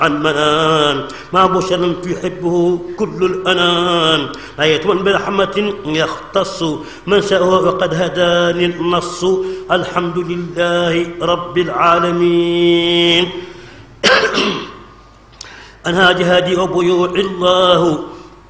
عن منان ما بشر يحبه كل الأنام آية برحمة يختص من شاء وقد هداني النص الحمد لله رب العالمين أنهى جهادي وبيوع الله